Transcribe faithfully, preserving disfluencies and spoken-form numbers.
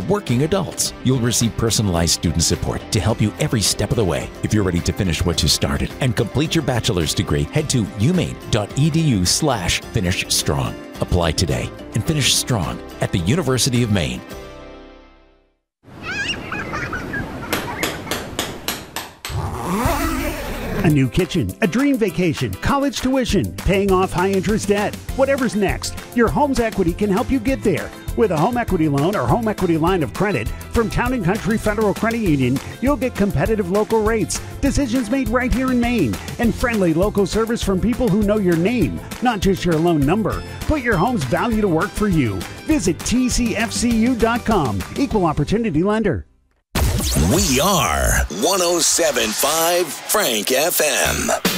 working adults. You'll receive personalized student support to help you every step of the way. If you're ready to finish what you started and complete your bachelor's degree, head to umaine.edu slash finish strong. Apply today and finish strong at the University of Maine. A new kitchen, a dream vacation, college tuition, paying off high-interest debt. Whatever's next, your home's equity can help you get there. With a home equity loan or home equity line of credit from Town and Country Federal Credit Union, you'll get competitive local rates, decisions made right here in Maine, and friendly local service from people who know your name, not just your loan number. Put your home's value to work for you. Visit T C F C U dot com. Equal Opportunity Lender. We are one oh seven point five Frank F M.